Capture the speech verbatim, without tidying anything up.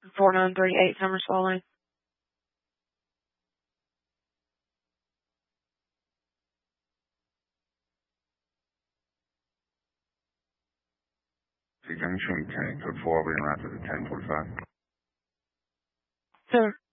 four nine three eight Summers Fall Lane. Junction, County Code four, we're going to route to the ten forty-five. Sir.